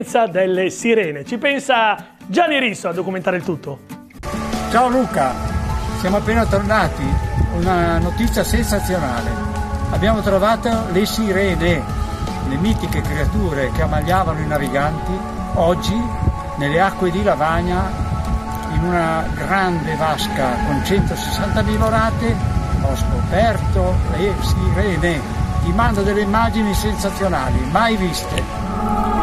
Delle sirene. Ci pensa Gianni Risso a documentare il tutto. Ciao Luca, siamo appena tornati. Una notizia sensazionale. Abbiamo trovato le sirene, le mitiche creature che ammaliavano i naviganti, oggi nelle acque di Lavagna, in una grande vasca con 160.000 orate. Ho scoperto le sirene. Ti mando delle immagini sensazionali, mai viste.